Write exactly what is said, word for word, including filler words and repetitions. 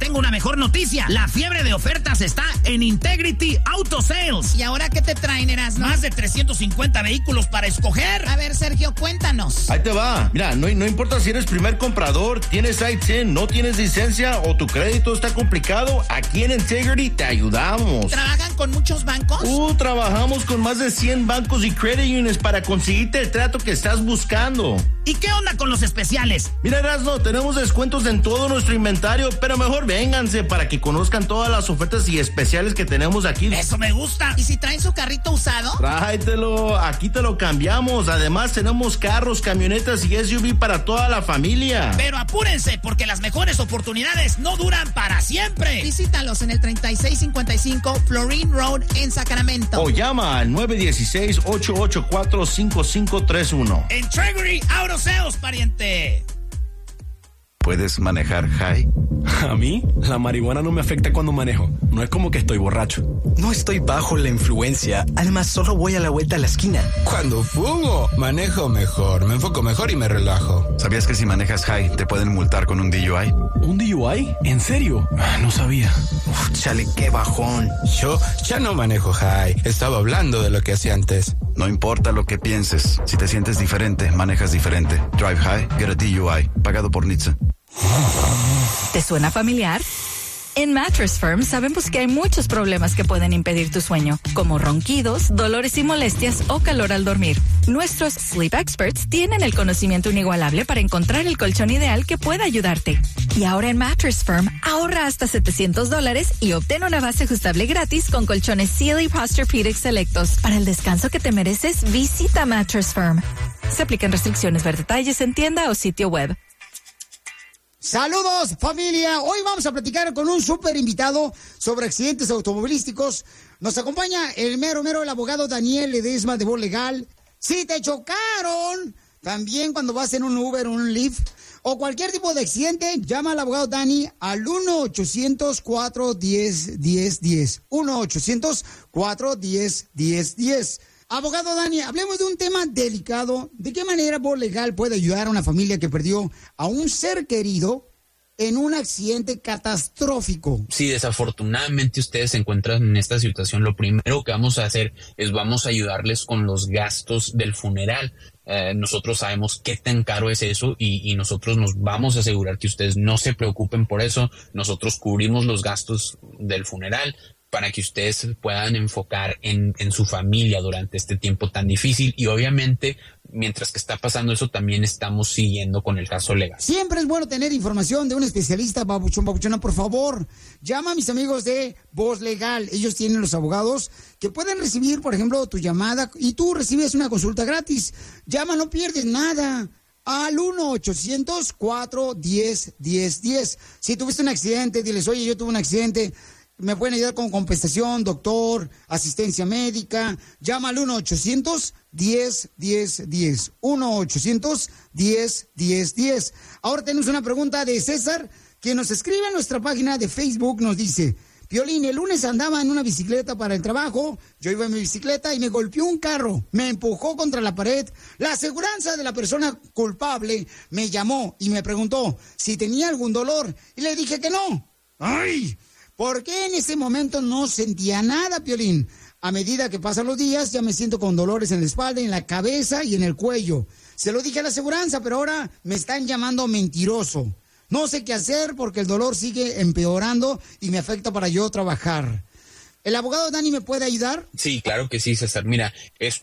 tengo una mejor noticia. La fiebre de ofertas está en Integrity Auto Sales. ¿Y ahora qué te traen, Erasmo? Más de trescientos cincuenta vehículos para escoger. A ver, Sergio, cuéntanos. Ahí te va. Mira, no, no importa si eres primer comprador, tienes I T I N, no tienes licencia o tu crédito está complicado, aquí en Integrity te ayudamos. ¿Trabajan con muchos bancos? Uh, trabajamos con más de cien bancos y credit unions para conseguirte el trato que estás buscando. ¿Y qué onda con los especiales? Mira, Erasmo, tenemos descuentos en todo nuestro inventario, pero mejor vénganse para que conozcan todas las ofertas y especiales que tenemos aquí. ¡Eso me gusta! ¿Y si traen su carrito usado? Tráetelo, aquí te lo cambiamos. Además, tenemos carros, camionetas y S U V para toda la familia. Pero apúrense, porque las mejores oportunidades no duran para siempre. Visítalos en el treinta y seis cincuenta y cinco Florine Road en Sacramento. O llama al nueve uno seis, ocho ocho cuatro, cinco cinco tres uno. Integrity Auto Sales, pariente. ¿Puedes manejar high? A mí, la marihuana no me afecta cuando manejo. No es como que estoy borracho. No estoy bajo la influencia. Además, solo voy a la vuelta a la esquina. Cuando fumo, manejo mejor, me enfoco mejor y me relajo. ¿Sabías que si manejas high te pueden multar con un D U I? ¿Un D U I? ¿En serio? No sabía. Uf, chale, qué bajón. Yo ya no manejo high. Estaba hablando de lo que hacía antes. No importa lo que pienses. Si te sientes diferente, manejas diferente. Drive high, get a D U I. Pagado por N H T S A. ¿Te suena familiar? En Mattress Firm sabemos que hay muchos problemas que pueden impedir tu sueño, como ronquidos, dolores y molestias o calor al dormir. Nuestros Sleep Experts tienen el conocimiento inigualable para encontrar el colchón ideal que pueda ayudarte. Y ahora en Mattress Firm, ahorra hasta setecientos dólares y obtén una base ajustable gratis con colchones Sealy Posturepedic selectos. Para el descanso que te mereces, visita Mattress Firm. Se aplican restricciones, ver detalles en tienda o sitio web. Saludos, familia. Hoy vamos a platicar con un súper invitado sobre accidentes automovilísticos. Nos acompaña el mero mero, el abogado Daniel Ledesma de Voz Legal. Si te chocaron, también cuando vas en un Uber o un Lyft o cualquier tipo de accidente, llama al abogado Dani al uno ochocientos, cuatro uno cero, uno cero uno cero. uno ochocientos, cuatro uno cero, uno cero uno cero. Abogado Dani, hablemos de un tema delicado. ¿De qué manera Voz Legal puede ayudar a una familia que perdió a un ser querido en un accidente catastrófico? Si desafortunadamente ustedes se encuentran en esta situación, lo primero que vamos a hacer es vamos a ayudarles con los gastos del funeral. Eh, nosotros sabemos qué tan caro es eso y, y nosotros nos vamos a asegurar que ustedes no se preocupen por eso. Nosotros cubrimos los gastos del funeral para que ustedes se puedan enfocar en, en su familia durante este tiempo tan difícil. Y obviamente, mientras que está pasando eso, también estamos siguiendo con el caso legal. Siempre es bueno tener información de un especialista, babuchón, babuchona, por favor. Llama a mis amigos de Voz Legal. Ellos tienen los abogados que pueden recibir, por ejemplo, tu llamada y tú recibes una consulta gratis. Llama, no pierdes nada. Al uno ochocientos, cuatro uno cero, uno cero uno cero. Si tuviste un accidente, diles, oye, yo tuve un accidente, me pueden ayudar con compensación, doctor, asistencia médica. Llama al uno ochocientos, diez, diez, diez. uno ochocientos, diez, diez, diez. Ahora tenemos una pregunta de César, que nos escribe en nuestra página de Facebook. Nos dice, Piolín, el lunes andaba en una bicicleta para el trabajo. Yo iba en mi bicicleta y me golpeó un carro. Me empujó contra la pared. La aseguranza de la persona culpable me llamó y me preguntó si tenía algún dolor. Y le dije que no. ¡Ay! ¿Por qué en ese momento no sentía nada, Piolín? A medida que pasan los días, ya me siento con dolores en la espalda, en la cabeza y en el cuello. Se lo dije a la aseguranza, pero ahora me están llamando mentiroso. No sé qué hacer porque el dolor sigue empeorando y me afecta para yo trabajar. ¿El abogado Dani me puede ayudar? Sí, claro que sí, César. Mira, es